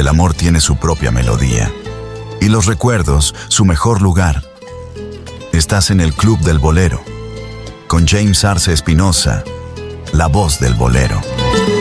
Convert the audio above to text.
el amor tiene su propia melodía y los recuerdos su mejor lugar. Estás en el Club del Bolero, con James Arce Espinosa, la voz del bolero.